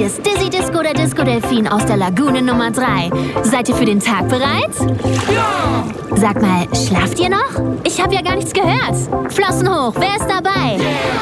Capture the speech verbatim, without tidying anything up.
ist Dizzy Disco, der Disco-Delfin aus der Lagune Nummer drei. Seid ihr für den Tag bereit? Ja! Sag mal, schlaft ihr noch? Ich habe ja gar nichts gehört. Flossen hoch, wer ist dabei?